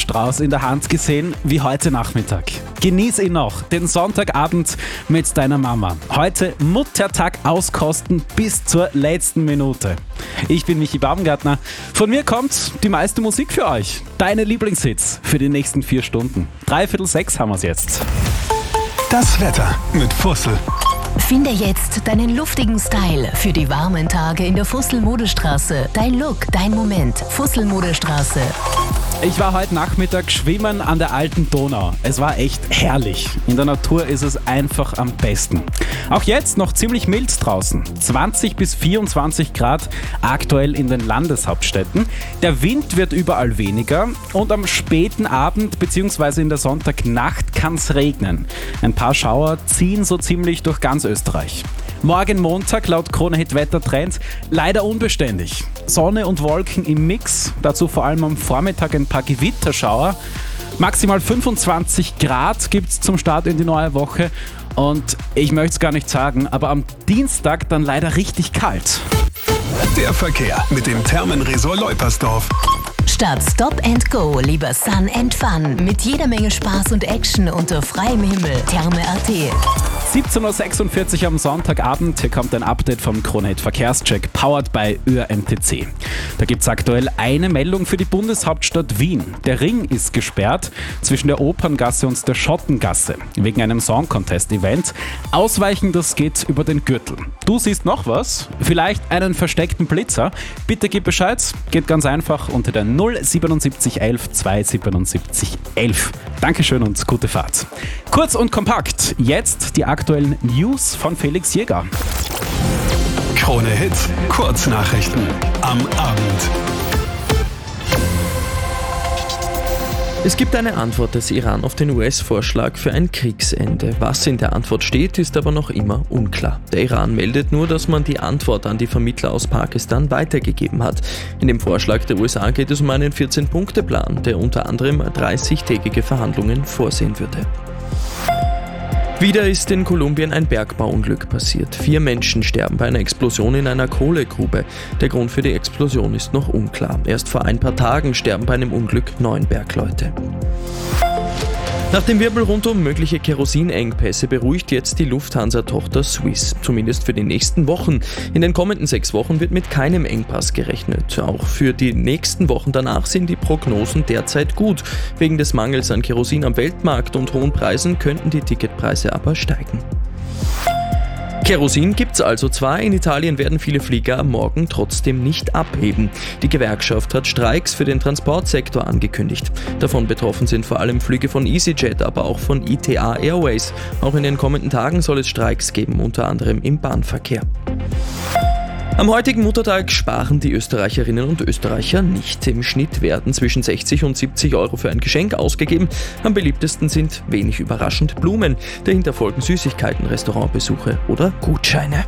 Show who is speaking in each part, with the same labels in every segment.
Speaker 1: Blumenstrauß in der Hand gesehen wie heute Nachmittag. Genieß ihn noch, den Sonntagabend mit deiner Mama. Heute Muttertag auskosten bis zur letzten Minute. Ich bin Michi Baumgartner. Von mir kommt die meiste Musik für euch. Deine Lieblingshits für die nächsten 4 Stunden. 5:45 haben wir es jetzt.
Speaker 2: Das Wetter mit Fussel.
Speaker 3: Finde jetzt deinen luftigen Style für die warmen Tage in der Fussel-Modestraße. Dein Look, dein Moment. Fussel-Modestraße.
Speaker 1: Ich war heute Nachmittag schwimmen an der alten Donau. Es war echt herrlich. In der Natur ist es einfach am besten. Auch jetzt noch ziemlich mild draußen. 20 bis 24 Grad aktuell in den Landeshauptstädten. Der Wind wird überall weniger und am späten Abend bzw. in der Sonntagnacht kann es regnen. Ein paar Schauer ziehen so ziemlich durch ganz Österreich. Morgen Montag laut Krone-Hit Wettertrend leider unbeständig. Sonne und Wolken im Mix, dazu vor allem am Vormittag ein paar Gewitterschauer. Maximal 25 Grad gibt es zum Start in die neue Woche und ich möchte es gar nicht sagen, aber am Dienstag dann leider richtig kalt.
Speaker 2: Der Verkehr mit dem Thermenresort Leupersdorf.
Speaker 3: Statt Stop and Go lieber Sun and Fun mit jeder Menge Spaß und Action unter freiem Himmel. Therme.at.
Speaker 1: 17.46 Uhr am Sonntagabend. Hier kommt ein Update vom Krone-Hit Verkehrscheck, powered by ÖRMTC. Da gibt es aktuell eine Meldung für die Bundeshauptstadt Wien. Der Ring ist gesperrt zwischen der Operngasse und der Schottengasse wegen einem Song-Contest-Event. Ausweichen, das geht über den Gürtel. Du siehst noch was? Vielleicht einen versteckten Blitzer? Bitte gib Bescheid. Geht ganz einfach unter der 07711 277 11. Dankeschön und gute Fahrt. Kurz und kompakt. Jetzt die aktuellen News von Felix Jäger.
Speaker 2: Krone-Hit Kurznachrichten am Abend.
Speaker 4: Es gibt eine Antwort des Iran auf den US-Vorschlag für ein Kriegsende. Was in der Antwort steht, ist aber noch immer unklar. Der Iran meldet nur, dass man die Antwort an die Vermittler aus Pakistan weitergegeben hat. In dem Vorschlag der USA geht es um einen 14-Punkte-Plan, der unter anderem 30-tägige Verhandlungen vorsehen würde. Wieder ist in Kolumbien ein Bergbauunglück passiert. 4 Menschen sterben bei einer Explosion in einer Kohlegrube. Der Grund für die Explosion ist noch unklar. Erst vor ein paar Tagen sterben bei einem Unglück 9 Bergleute. Nach dem Wirbel rund um mögliche Kerosinengpässe beruhigt jetzt die Lufthansa-Tochter Swiss. Zumindest für die nächsten Wochen. In den kommenden 6 Wochen wird mit keinem Engpass gerechnet. Auch für die nächsten Wochen danach sind die Prognosen derzeit gut. Wegen des Mangels an Kerosin am Weltmarkt und hohen Preisen könnten die Ticketpreise aber steigen. Kerosin gibt's also zwar, in Italien werden viele Flieger am Morgen trotzdem nicht abheben. Die Gewerkschaft hat Streiks für den Transportsektor angekündigt. Davon betroffen sind vor allem Flüge von EasyJet, aber auch von ITA Airways. Auch in den kommenden Tagen soll es Streiks geben, unter anderem im Bahnverkehr. Am heutigen Muttertag sparen die Österreicherinnen und Österreicher nicht. Im Schnitt werden zwischen 60 und 70 Euro für ein Geschenk ausgegeben. Am beliebtesten sind, wenig überraschend, Blumen. Dahinter folgen Süßigkeiten, Restaurantbesuche oder Gutscheine.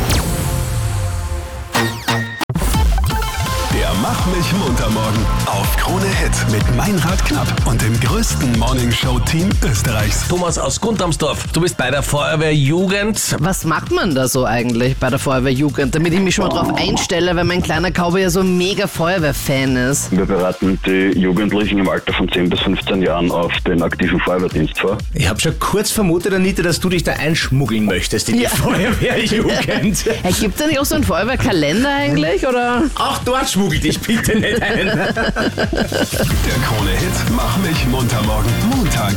Speaker 2: Mach mich munter morgen auf Krone-Hit mit Meinrad Knapp und dem größten Morningshow-Team Österreichs.
Speaker 5: Thomas aus Guntamsdorf, du bist bei der Feuerwehrjugend.
Speaker 6: Was macht man da so eigentlich bei der Feuerwehrjugend, damit ich mich schon mal drauf einstelle, weil mein kleiner Cowboy ja so ein mega Feuerwehrfan ist?
Speaker 7: Wir bereiten die Jugendlichen im Alter von 10 bis 15 Jahren auf den aktiven Feuerwehrdienst vor.
Speaker 5: Ich habe schon kurz vermutet, Anita, dass du dich da einschmuggeln möchtest in die Feuerwehrjugend.
Speaker 6: Gibt es da nicht auch so einen Feuerwehrkalender eigentlich, oder?
Speaker 5: Auch dort schmuggel dich bitte nicht ein.
Speaker 2: Der Krone-Hit Mach mich munter morgen. Montag